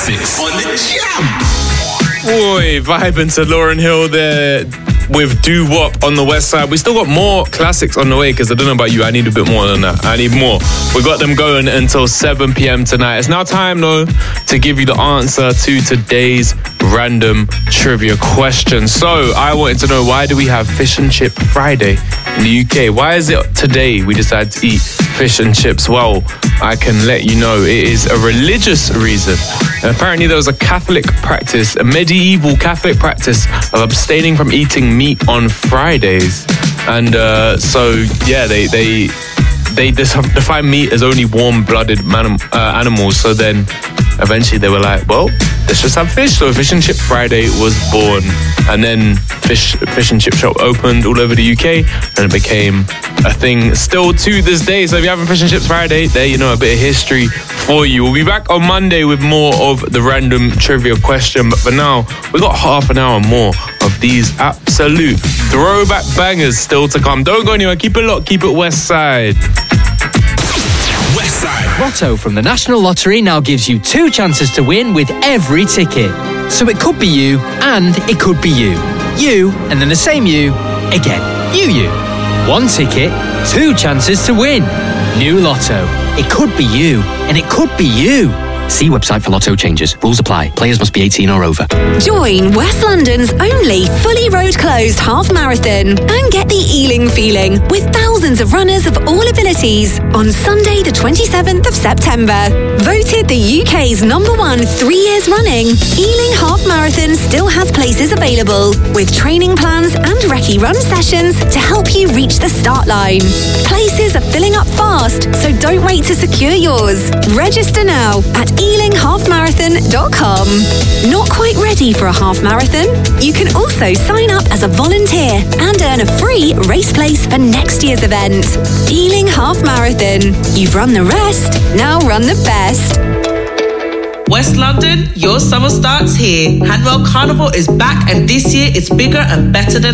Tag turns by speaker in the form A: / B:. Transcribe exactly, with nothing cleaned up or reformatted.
A: classics on the Jam.
B: Boy, vibing to Lauryn Hill there with Doo Wop on the West Side. We still got more classics on the way because I don't know about you, I need a bit more than that. I need more. We got them going until seven p.m. tonight. It's now time though to give you the answer to today's random trivia question. So I wanted to know, why do we have Fish and Chip Friday in the U K? Why is it today we decided to eat fish and chips? Well, I can let you know it is a religious reason. And apparently there was a Catholic practice, a medieval Catholic practice of abstaining from eating meat on Fridays. And uh, so, yeah, they they they define meat as only warm-blooded man- uh, animals. So then eventually they were like, well, let's just have fish. So Fish and Chip Friday was born. And then fish fish and chip shop opened all over the U K, and it became a thing still to this day. So if you're having Fish and Chips Friday, there you know a bit of history for you. We'll be back on Monday with more of the random trivia question. But for now, we've got half an hour more of these absolute throwback bangers still to come. Don't go anywhere. Keep it locked. Keep it West Side.
A: West Side.
C: Lotto from the National Lottery now gives you two chances to win with every ticket. So it could be you, and it could be you. You, and then the same you, again. You, you. One ticket, two chances to win. New Lotto. It could be you, and it could be you. See website for Lotto changes. Rules apply. Players must be eighteen or over.
D: Join West London's only fully road-closed half marathon and get the Ealing feeling with thousands of runners of all abilities on Sunday the twenty-seventh of September. Voted the U K's number one three years running, Ealing Half Marathon still has places available with training plans and recce run sessions to help you reach the start line. Places are filling up fast, so don't wait to secure yours. Register now at ealing half marathon dot com. Not quite ready for a half marathon? You can also sign up as a volunteer and earn a free race place for next year's event. Ealing Half Marathon. You've run the rest, now run the best.
E: West London, your summer starts here. Hanwell Carnival is back, and this year it's bigger and better than